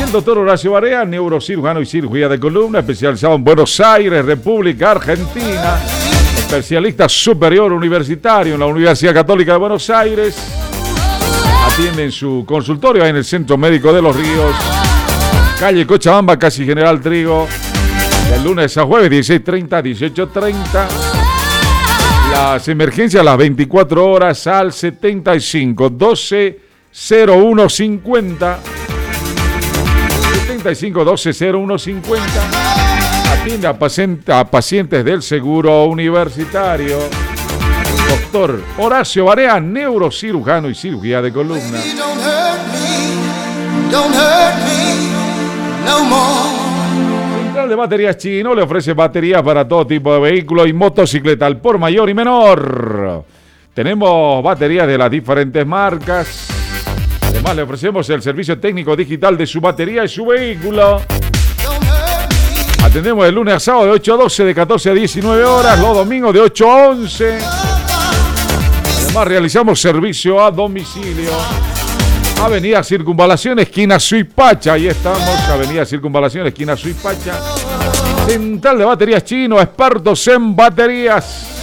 El doctor Horacio Barea, neurocirujano y cirugía de columna, especializado en Buenos Aires, República Argentina, especialista superior universitario en la Universidad Católica de Buenos Aires. Atiende en su consultorio en el Centro Médico de Los Ríos, calle Cochabamba, casi General Trigo, de lunes a jueves, 16:30, 18:30. Las emergencias a las 24 horas al 75 12 01 50. 75 12 01 50. Atiende a pacientes del Seguro Universitario. Doctor Horacio Barea, neurocirujano y cirugía de columna. Central de Baterías Chino le ofrece baterías para todo tipo de vehículos y motocicleta al por mayor y menor. Tenemos baterías de las diferentes marcas. Además le ofrecemos el servicio técnico digital de su batería y su vehículo. Atendemos de lunes a sábado de 8 a 12, de 14 a 19 horas, los domingos de 8 a 11. Además realizamos servicio a domicilio. Avenida Circunvalación, esquina Suipacha. Ahí estamos, Avenida Circunvalación, esquina Suipacha. Central de Baterías Chino, expertos en baterías.